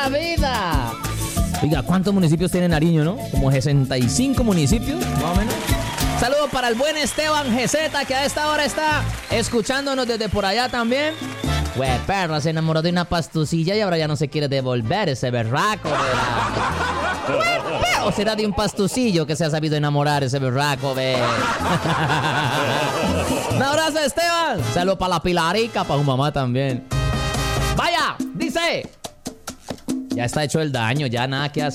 vida. Oiga, ¿cuántos municipios tiene Nariño, no? Como 65 municipios, más o menos. Saludos para el buen Esteban GZ, que a esta hora está escuchándonos desde por allá también. Güey, perro, se enamoró de una pastucilla y ahora ya no se quiere devolver ese berraco, ¿verdad? ¿O será de un pastucillo que se ha sabido enamorar ese berraco, ve? Un abrazo, Esteban. Saludos para la Pilarica, para su mamá también. Vaya, dice. Ya está hecho el daño, ya nada que hacer.